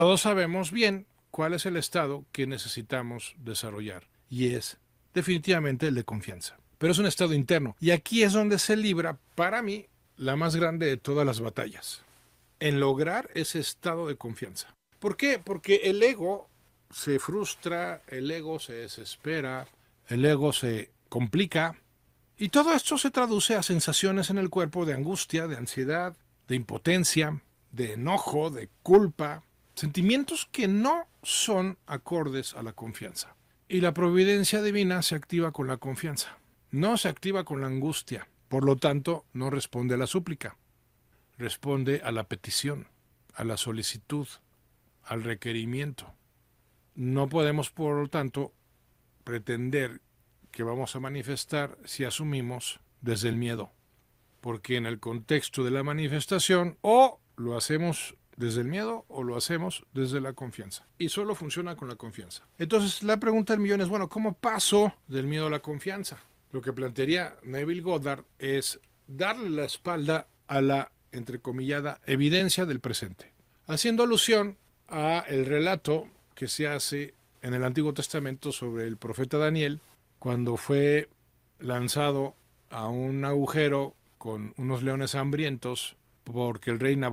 Todos sabemos bien cuál es el estado que necesitamos desarrollar y es definitivamente el de confianza. Pero es un estado interno y aquí es donde se libra, para mí, la más grande de todas las batallas, en lograr ese estado de confianza. ¿Por qué? Porque el ego se frustra, el ego se desespera, el ego se complica y todo esto se traduce a sensaciones en el cuerpo de angustia, de ansiedad, de impotencia, de enojo, de culpa, sentimientos que no son acordes a la confianza. Y la providencia divina se activa con la confianza, no se activa con la angustia, por lo tanto no responde a la súplica, responde a la petición, a la solicitud, al requerimiento. No podemos, por lo tanto, pretender que vamos a manifestar si asumimos desde el miedo, porque en el contexto de la manifestación o lo hacemos desde el miedo o lo hacemos desde la confianza. Y solo funciona con la confianza. Entonces la pregunta del millón es, bueno, ¿cómo paso del miedo a la confianza? Lo que plantearía Neville Goddard es darle la espalda a la, entrecomillada, evidencia del presente, haciendo alusión a el relato que se hace en el Antiguo Testamento sobre el profeta Daniel, cuando fue lanzado a un agujero con unos leones hambrientos porque el rey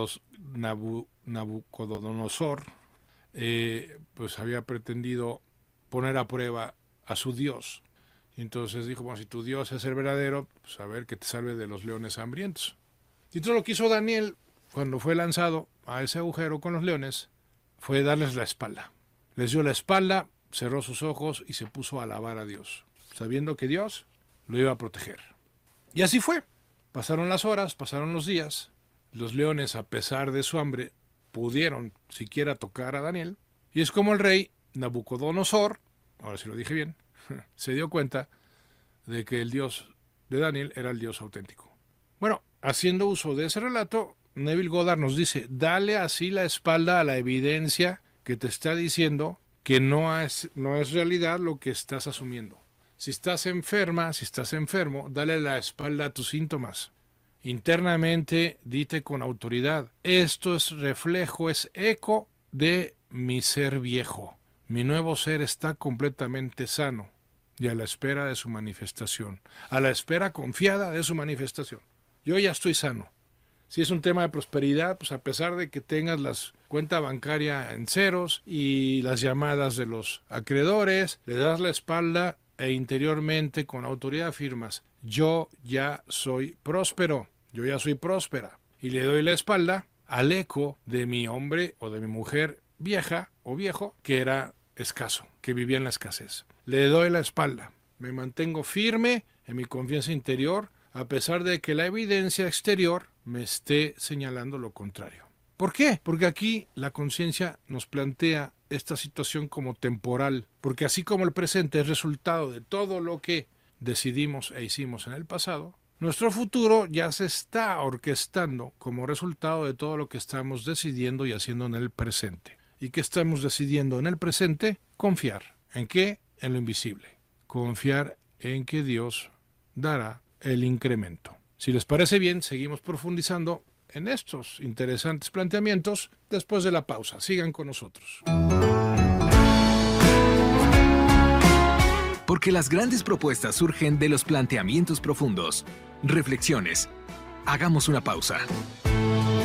Nabucodonosor pues había pretendido poner a prueba a su Dios. Y entonces dijo, bueno, si tu Dios es el verdadero, pues a ver que te salve de los leones hambrientos. Y todo lo que hizo Daniel cuando fue lanzado a ese agujero con los leones fue darles la espalda. Les dio la espalda, cerró sus ojos y se puso a alabar a Dios, sabiendo que Dios lo iba a proteger. Y así fue. Pasaron las horas, pasaron los días. Los leones, a pesar de su hambre, pudieron siquiera tocar a Daniel. Y es como el rey Nabucodonosor, ahora sí lo dije bien, se dio cuenta de que el Dios de Daniel era el Dios auténtico. Bueno, haciendo uso de ese relato, Neville Goddard nos dice, dale así la espalda a la evidencia que te está diciendo que no es realidad lo que estás asumiendo. Si estás enferma, si estás enfermo, dale la espalda a tus síntomas. Internamente, dite con autoridad, esto es reflejo, es eco de mi ser viejo. Mi nuevo ser está completamente sano y a la espera de su manifestación, a la espera confiada de su manifestación. Yo ya estoy sano. Si es un tema de prosperidad, pues a pesar de que tengas la cuenta bancaria en ceros y las llamadas de los acreedores, le das la espalda e interiormente con autoridad afirmas, yo ya soy próspero, yo ya soy próspera. Y le doy la espalda al eco de mi hombre o de mi mujer vieja o viejo que era escaso, que vivía en la escasez. Le doy la espalda, me mantengo firme en mi confianza interior a pesar de que la evidencia exterior me esté señalando lo contrario. ¿Por qué? Porque aquí la conciencia nos plantea esta situación como temporal, porque así como el presente es resultado de todo lo que decidimos e hicimos en el pasado, nuestro futuro ya se está orquestando como resultado de todo lo que estamos decidiendo y haciendo en el presente. ¿Y qué estamos decidiendo en el presente? Confiar. ¿En qué? En lo invisible. Confiar en que Dios dará el incremento. Si les parece bien, seguimos profundizando en estos interesantes planteamientos después de la pausa. Sigan con nosotros. Porque las grandes propuestas surgen de los planteamientos profundos. Reflexiones. Hagamos una pausa.